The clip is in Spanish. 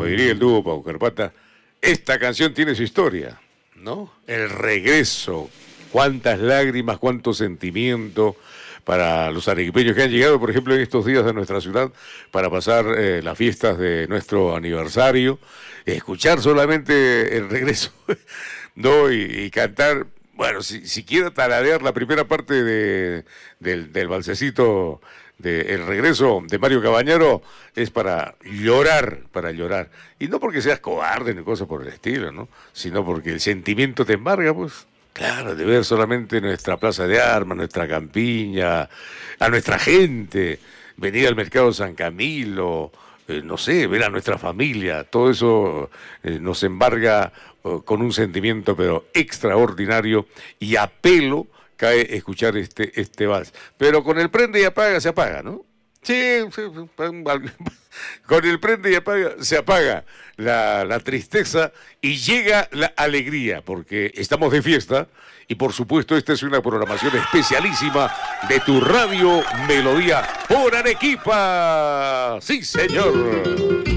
como diría el dúo Pau Carpata, esta canción tiene su historia, ¿no? El regreso, cuántas lágrimas, cuánto sentimiento para los arequipeños que han llegado, por ejemplo, en estos días a nuestra ciudad para pasar las fiestas de nuestro aniversario, escuchar solamente el regreso, ¿no? Y cantar, bueno, si quiero tararear la primera parte del balsecito de El Regreso de Mario Cabañaro, es para llorar, para llorar. Y no porque seas cobarde ni cosas por el estilo, ¿no? Sino porque el sentimiento te embarga, pues. Claro, de ver solamente nuestra plaza de armas, nuestra campiña, a nuestra gente, venir al mercado San Camilo, no sé, ver a nuestra familia, todo eso nos embarga con un sentimiento pero extraordinario, y a pelo cae escuchar este vals. Pero con el prende y apaga se apaga, ¿no? Sí, con el prende y apaga se apaga la tristeza y llega la alegría, porque estamos de fiesta y por supuesto esta es una programación especialísima de tu radio Melodía por Arequipa. Sí, señor.